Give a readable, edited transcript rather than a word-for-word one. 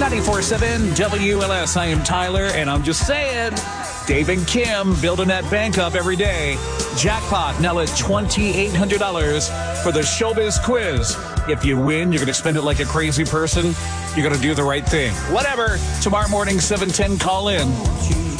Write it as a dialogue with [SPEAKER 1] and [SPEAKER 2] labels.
[SPEAKER 1] 94.7 WLS. I am Tyler, and I'm just saying, Dave and Kim building that bank up every day. Jackpot now at $2,800 for the Showbiz Quiz. If you win, you're going to spend it like a crazy person. You're going to do the right thing. Whatever. Tomorrow morning, 7:10, call in.